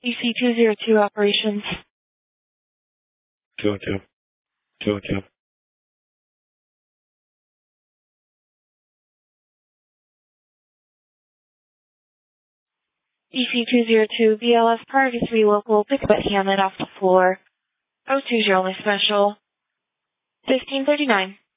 DC-202 operations. 202. 202. DC-202, BLS Priority 3 local, pick up at Hammond off the floor. 020 only special. 1539.